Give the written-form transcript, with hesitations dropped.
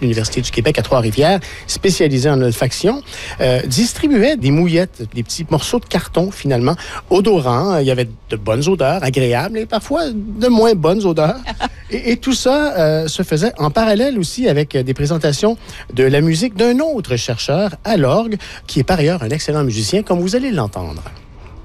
l'Université du Québec à Trois-Rivières, spécialisé en olfaction, distribuait des mouillettes, des petits morceaux de carton, finalement, odorants. Il y avait de bonnes odeurs, agréables, et parfois de moins bonnes odeurs. Et tout ça se faisait en parallèle aussi avec des présentations de la musique d'un autre chercheur à l'orgue, qui est par ailleurs un excellent musicien, comme vous allez l'entendre.